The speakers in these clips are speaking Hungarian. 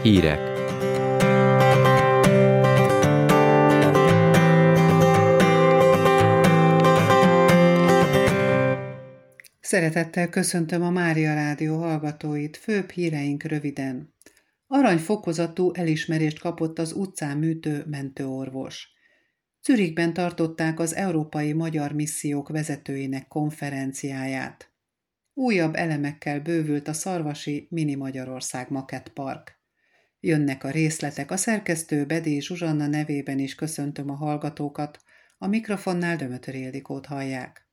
Hírek. Szeretettel köszöntöm a Mária Rádió hallgatóit, főbb híreink röviden. Aranyfokozatú elismerést kapott az utcán műtő mentőorvos. Zürichben tartották az Európai Magyar Missziók vezetőinek konferenciáját. Újabb elemekkel bővült a szarvasi Mini Magyarország makettpark. Jönnek a részletek, a szerkesztő Bedé Zsuzsanna nevében is köszöntöm a hallgatókat, a mikrofonnál Dömötör Ildikót hallják.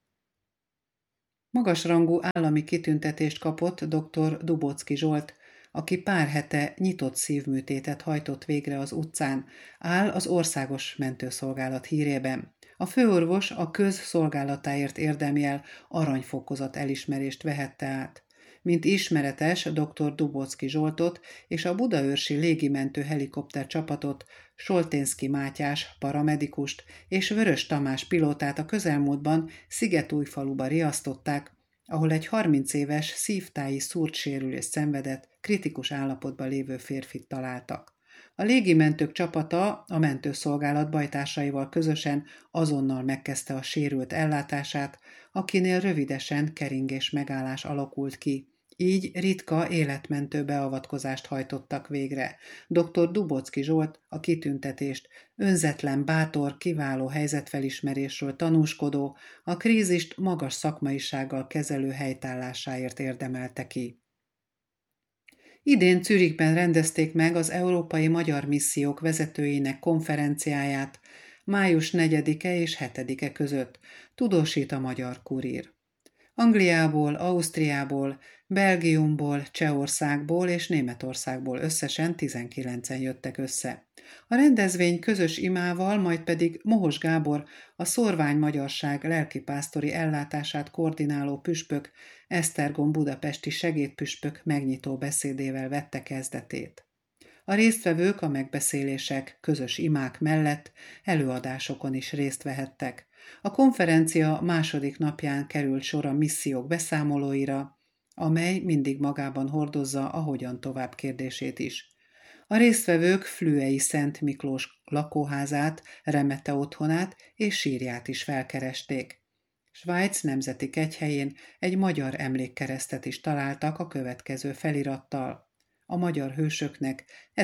Magasrangú állami kitüntetést kapott dr. Dubocki Zsolt, aki pár hete nyitott szívműtétet hajtott végre az utcán, áll az Országos Mentőszolgálat hírében. A főorvos a közszolgálatáért érdemjel aranyfokozat elismerést vehette át. Mint ismeretes, dr. Dubocki Zsoltot és a budaörsi légimentő helikopter csapatot, Solténszky Mátyás paramedikust és Vörös Tamás pilótát a közelmúltban Szigetújfaluba riasztották, ahol egy 30 éves szívtáji szúrtsérülést szenvedett, kritikus állapotban lévő férfit találtak. A légimentők csapata a mentőszolgálat bajtársaival közösen azonnal megkezdte a sérült ellátását, akinél rövidesen keringés megállás alakult ki. Így ritka életmentő beavatkozást hajtottak végre. Dr. Dubocki Zsolt a kitüntetést önzetlen, bátor, kiváló helyzetfelismerésről tanúskodó, a krízist magas szakmaisággal kezelő helytállásáért érdemelte ki. Idén Zürichben rendezték meg az Európai Magyar Missziók vezetőinek konferenciáját május 4-e és 7-e között, tudósít a Magyar Kurír. Angliából, Ausztriából, Belgiumból, Csehországból és Németországból összesen 19-en jöttek össze. A rendezvény közös imával, majd pedig Mohos Gábor, a Szorvány Magyarság lelkipásztori ellátását koordináló püspök, Esztergom budapesti segédpüspök megnyitó beszédével vette kezdetét. A résztvevők a megbeszélések, közös imák mellett előadásokon is részt vehettek. A konferencia második napján került sor a missziók beszámolóira, amely mindig magában hordozza a hogyan tovább kérdését is. A résztvevők Flüei Szent Miklós lakóházát, remete otthonát és sírját is felkeresték. Svájc nemzeti kegyhelyén egy magyar emlékkeresztet is találtak a következő felirattal: a magyar hősöknek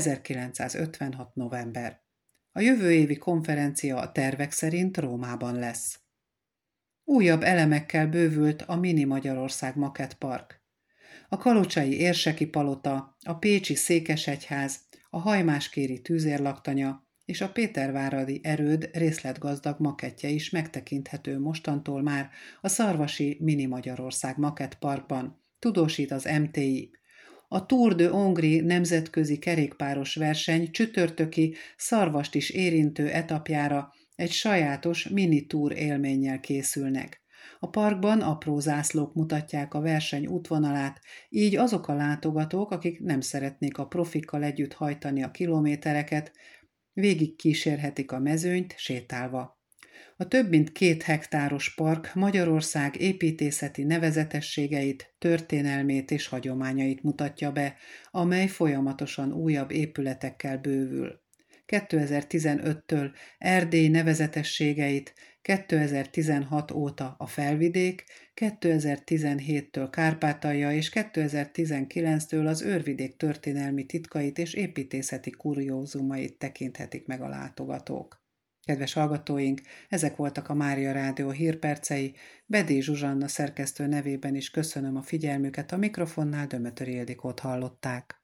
1956. november. A jövő évi konferencia a tervek szerint Rómában lesz. Újabb elemekkel bővült a Mini Magyarország makettpark. A kalocsai érseki palota, a pécsi székesegyház, a hajmáskéri tűzérlaktanya és a péterváradi erőd részletgazdag makettje is megtekinthető mostantól már a szarvasi Mini Magyarország makettparkban, tudósít az MTI. A Tour de Hongrie nemzetközi kerékpáros verseny csütörtöki, Szarvast is érintő etapjára egy sajátos mini-túr élménnyel készülnek. A parkban apró zászlók mutatják a verseny útvonalát, így azok a látogatók, akik nem szeretnék a profikkal együtt hajtani a kilométereket, végig kísérhetik a mezőnyt sétálva. A több mint 2 hektáros park Magyarország építészeti nevezetességeit, történelmét és hagyományait mutatja be, amely folyamatosan újabb épületekkel bővül. 2015-től Erdély nevezetességeit, 2016 óta a Felvidék, 2017-től Kárpátalja és 2019-től az Őrvidék történelmi titkait és építészeti kuriózumait tekinthetik meg a látogatók. Kedves hallgatóink, ezek voltak a Mária Rádió hírpercei, Bedé Zsuzsanna szerkesztő nevében is köszönöm a figyelmüket, a mikrofonnál Dömötör Ildikót hallották.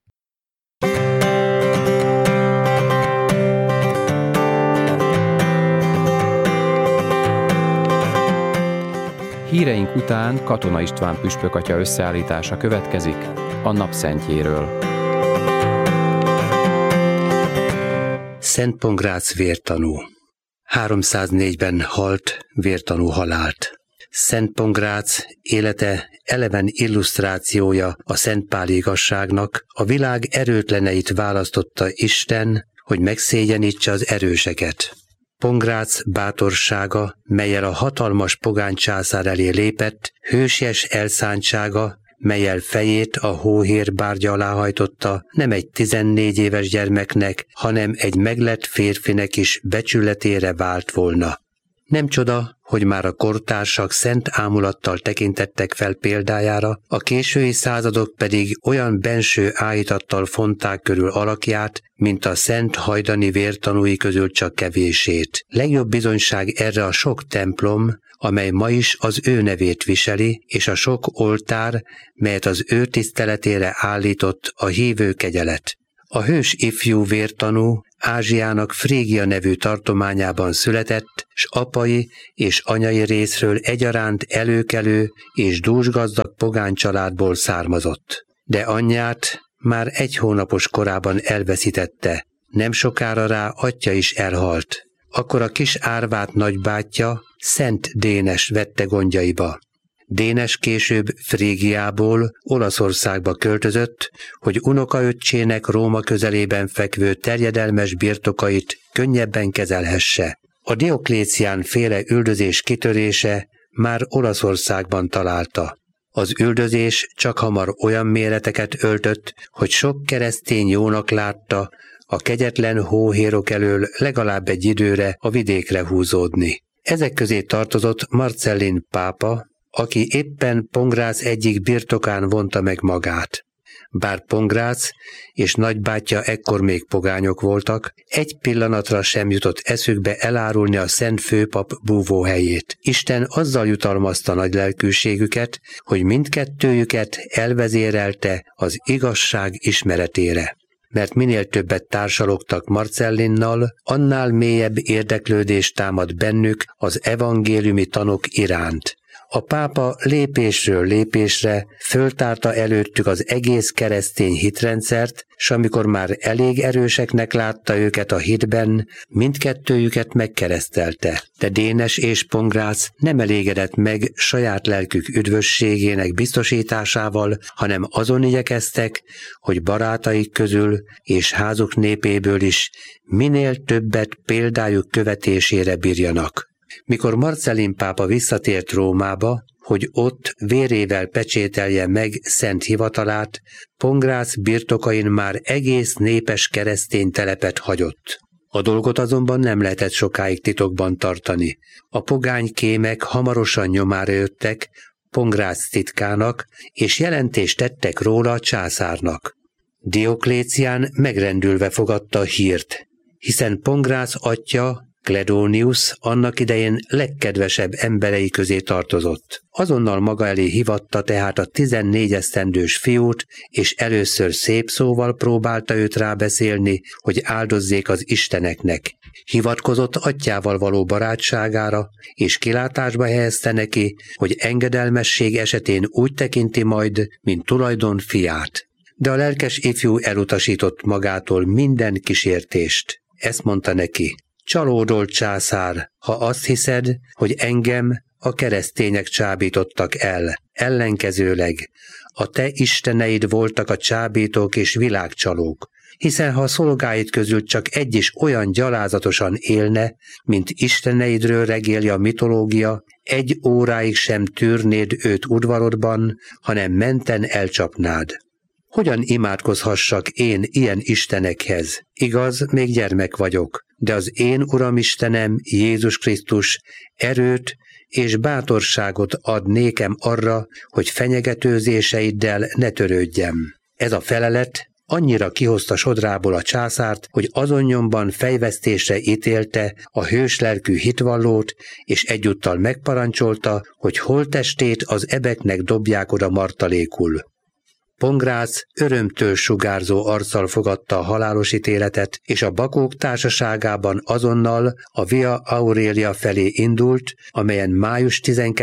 Híreink után Katona István püspökatya összeállítása következik a napszentjéről. Szentpongrác vértanú. 304-ben halt vértanú halált. Szentpongrác élete eleven illusztrációja a szentpáli igazságnak, a világ erőtleneit választotta Isten, hogy megszégyenítse az erőseket. Pongrác bátorsága, mellyel a hatalmas pogány császár elé lépett, hősies elszántsága mellyel fejét a hóhér bárgya alá hajtotta, nem egy 14 éves gyermeknek, hanem egy meglett férfinek is becsületére vált volna. Nem csoda, hogy már a kortársak szent ámulattal tekintettek fel példájára, a késői századok pedig olyan benső áhítattal fonták körül alakját, mint a szent hajdani vértanúi közül csak kevését. Legjobb bizonyság erre a sok templom, amely ma is az ő nevét viseli, és a sok oltár, melyet az ő tiszteletére állított a hívő kegyelet. A hős ifjú vértanú Ázsiának Frígia nevű tartományában született, s apai és anyai részről egyaránt előkelő és dúsgazdag pogány családból származott. De anyját már 1 hónapos korában elveszítette, nem sokára rá atyja is elhalt. Akkor a kis árvát nagybátyja, Szent Dénes vette gondjaiba. Dénes később Frígiából Olaszországba költözött, hogy unokaöccsének Róma közelében fekvő terjedelmes birtokait könnyebben kezelhesse. A Dioklécián féle üldözés kitörése már Olaszországban találta. Az üldözés csak hamar olyan méreteket öltött, hogy sok keresztény jónak látta a kegyetlen hóhérok elől legalább egy időre a vidékre húzódni. Ezek közé tartozott Marcellin pápa, aki éppen Pongrác egyik birtokán vonta meg magát. Bár Pongrác és nagybátyja ekkor még pogányok voltak, egy pillanatra sem jutott eszükbe elárulni a szent főpap búvóhelyét. Isten azzal jutalmazta nagy lelkűségüket, hogy mindkettőjüket elvezérelte az igazság ismeretére. Mert minél többet társalogtak Marcellinnal, annál mélyebb érdeklődés támad bennük az evangéliumi tanok iránt. A pápa lépésről lépésre föltárta előttük az egész keresztény hitrendszert, s amikor már elég erőseknek látta őket a hitben, mindkettőjüket megkeresztelte. De Dénes és Pongrác nem elégedett meg saját lelkük üdvösségének biztosításával, hanem azon igyekeztek, hogy barátaik közül és házuk népéből is minél többet példájuk követésére bírjanak. Mikor Marcellin pápa visszatért Rómába, hogy ott vérével pecsételje meg szent hivatalát, Pongrác birtokain már egész népes keresztény telepet hagyott. A dolgot azonban nem lehetett sokáig titokban tartani. A pogány kémek hamarosan nyomára jöttek Pongrác titkának, és jelentést tettek róla a császárnak. Dioklécián megrendülve fogadta a hírt, hiszen Pongrác atya, Kledónius annak idején legkedvesebb emberei közé tartozott. Azonnal maga elé hivatta tehát a 14 esztendős fiút, és először szép szóval próbálta őt rábeszélni, hogy áldozzék az isteneknek. Hivatkozott atyával való barátságára, és kilátásba helyezte neki, hogy engedelmesség esetén úgy tekinti majd, mint tulajdon fiát. De a lelkes ifjú elutasított magától minden kísértést. Ezt mondta neki: csalódolt császár, ha azt hiszed, hogy engem a keresztények csábítottak el. Ellenkezőleg a te isteneid voltak a csábítók és világcsalók, hiszen ha a szolgáid közül csak egy is olyan gyalázatosan élne, mint isteneidről regéli a mitológia, 1 óráig sem tűrnéd őt udvarodban, hanem menten elcsapnád. Hogyan imádkozhassak én ilyen istenekhez? Igaz, még gyermek vagyok, de az én Uram Istenem, Jézus Krisztus erőt és bátorságot ad nékem arra, hogy fenyegetőzéseiddel ne törődjem. Ez a felelet annyira kihozta sodrából a császárt, hogy azon nyomban fejvesztésre ítélte a hőslelkű hitvallót, és egyúttal megparancsolta, hogy holttestét az ebeknek dobják oda martalékul. Pongrác örömtől sugárzó arccal fogadta a halálos ítéletet, és a bakók társaságában azonnal a Via Aurelia felé indult, amelyen május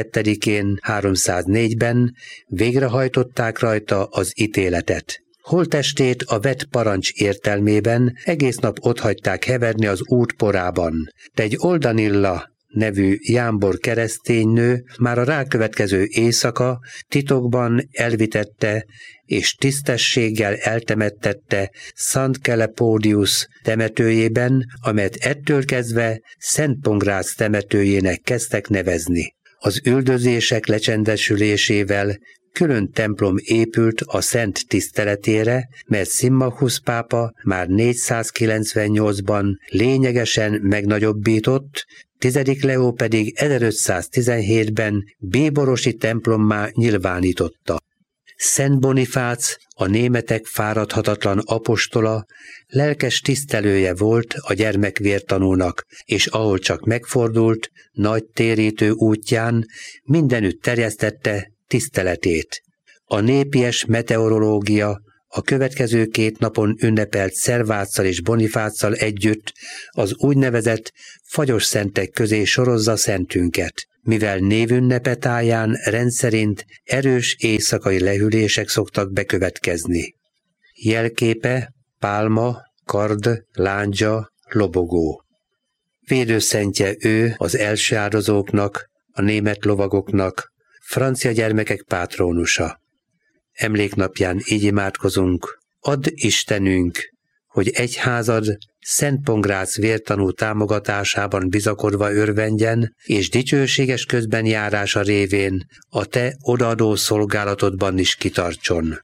12-én 304-ben végrehajtották rajta az ítéletet. Holttestét a vett parancs értelmében egész nap otthagyták heverni az út porában, de egy Oldanilla nevű jámbor kereszténynő már a rákövetkező éjszaka titokban elvitette és tisztességgel eltemettette Szent Kelepódius temetőjében, amelyet ettől kezdve Szent Pongrác temetőjének kezdtek nevezni. Az üldözések lecsendesülésével külön templom épült a szent tiszteletére, mert Symmachus pápa már 498-ban lényegesen megnagyobbított, 10. Leó pedig 1517-ben bíborosi templommá nyilvánította. Szent Bonifác, a németek fáradhatatlan apostola, lelkes tisztelője volt a gyermekvértanúnak, és ahol csak megfordult, nagy térítő útján mindenütt terjesztette tiszteletét. A népies meteorológia a következő 2 napon ünnepelt Szerváccal és Bonifáccal együtt az úgynevezett fagyos szentek közé sorozza szentünket, mivel névünnepe táján rendszerint erős éjszakai lehűlések szoktak bekövetkezni. Jelképe pálma, kard, lándzsa, lobogó. Védőszentje ő az első áldozóknak, a német lovagoknak, francia gyermekek pátrónusa. Emléknapján így imádkozunk: add Istenünk, hogy egyházad Szent Pongrác vértanú támogatásában bizakodva örvendjen, és dicsőséges közbenjárása révén a te odaadó szolgálatodban is kitartson.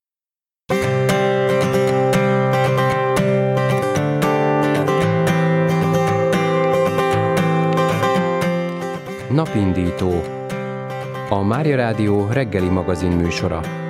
Napindító. A Mária Rádió reggeli magazin műsora.